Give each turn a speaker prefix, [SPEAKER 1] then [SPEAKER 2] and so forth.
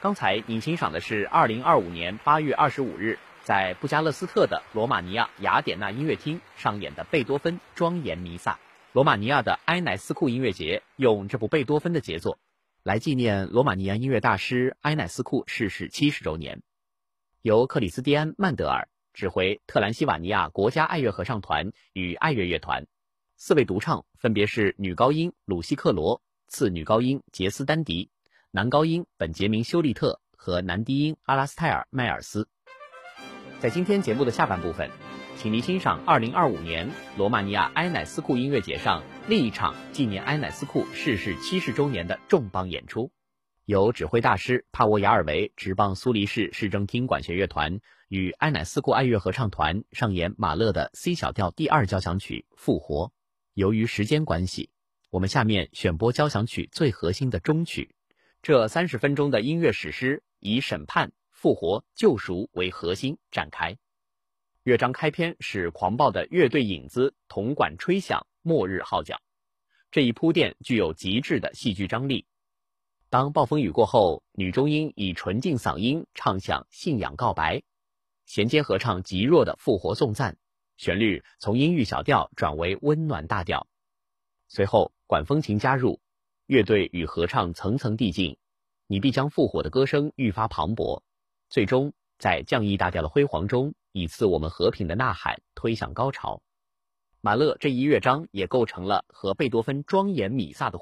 [SPEAKER 1] 刚才您欣赏的是2025年8月25日在布加勒斯特的罗马尼亚雅典娜音乐厅上演的贝多芬庄严弥撒。罗马尼亚的埃乃斯库音乐节用这部贝多芬的杰作来纪念罗马尼亚音乐大师埃乃斯库逝世70周年。由克里斯蒂安·曼德尔指挥特兰西瓦尼亚国家爱乐合唱团与爱乐乐团，4位独唱分别是女高音鲁西克罗、次女高音杰斯丹迪、男高音本杰明休利特和男低音阿拉斯泰尔迈尔斯。在今天节目的下半部分，请您欣赏2025年罗马尼亚埃乃斯库音乐节上另一场纪念埃乃斯库逝世70周年的重磅演出，由指挥大师帕沃亚尔维执棒苏黎世市政厅管弦乐团与埃乃斯库爱乐合唱团上演马勒的 C 小调第2交响曲《复活》。由于时间关系，我们下面选播交响曲最核心的终曲。这30分钟的音乐史诗以审判、复活、救赎为核心展开。乐章开篇是狂暴的乐队影子铜管吹响末日号角，这一铺垫具有极致的戏剧张力。当暴风雨过后，女中音以纯净嗓音唱响信仰告白，衔接合唱极弱的复活颂赞，旋律从阴郁小调转为温暖大调。随后管风琴加入，乐队与合唱层层递进，你必将复活的歌声愈发磅礴，最终在降 E 大调的辉煌中以赐我们和平的呐喊推向高潮。马勒这一乐章也构成了和贝多芬庄严弥撒的